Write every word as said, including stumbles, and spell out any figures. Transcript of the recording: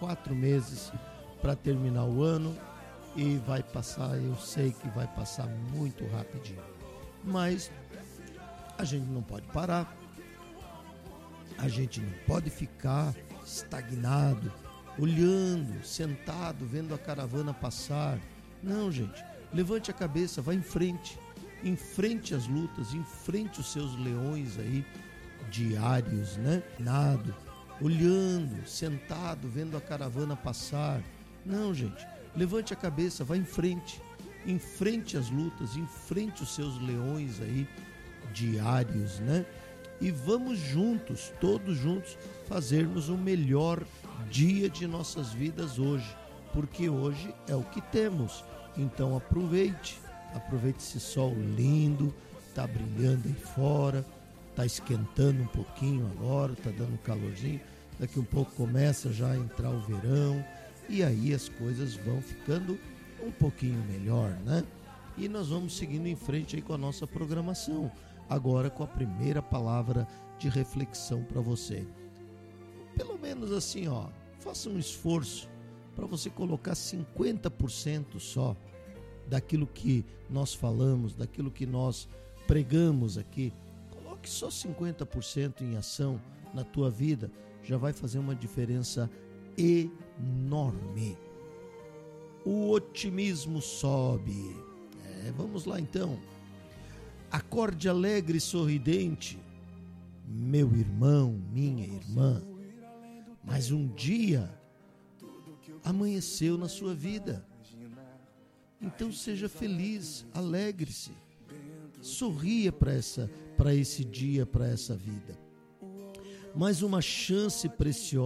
quatro meses para terminar o ano e vai passar, eu sei que vai passar muito rapidinho. Mas a gente não pode parar, a gente não pode ficar estagnado, olhando, sentado, vendo a caravana passar. Não, gente, levante a cabeça, vá em frente, enfrente as lutas, enfrente os seus leões aí diários, né? Nado, olhando, sentado, vendo a caravana passar. Não, gente, levante a cabeça, vá em frente, enfrente as lutas, enfrente os seus leões aí diários, né? E vamos juntos, todos juntos, fazermos o melhor dia de nossas vidas hoje, porque hoje é o que temos. Então aproveite, aproveite esse sol lindo, tá brilhando aí fora, tá esquentando um pouquinho agora, tá dando um calorzinho, daqui um pouco começa já a entrar o verão, e aí as coisas vão ficando um pouquinho melhor, né? E nós vamos seguindo em frente aí com a nossa programação, agora com a primeira palavra de reflexão para você. Pelo menos assim, ó, faça um esforço para você colocar cinquenta por cento só daquilo que nós falamos, daquilo que nós pregamos aqui. Coloque só cinquenta por cento em ação na tua vida, já vai fazer uma diferença enorme. O otimismo sobe. É, vamos lá então. Acorde alegre e sorridente, meu irmão, minha irmã. Mas um dia amanheceu na sua vida. Então seja feliz, alegre-se, sorria para essa, para esse dia, para essa vida. Mais uma chance preciosa